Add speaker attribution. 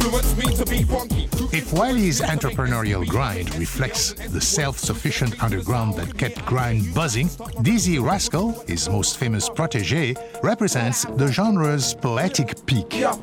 Speaker 1: If Wiley's entrepreneurial grind reflects the self-sufficient underground that kept grime buzzing, Dizzy Rascal, his most famous protégé, represents the genre's poetic peak.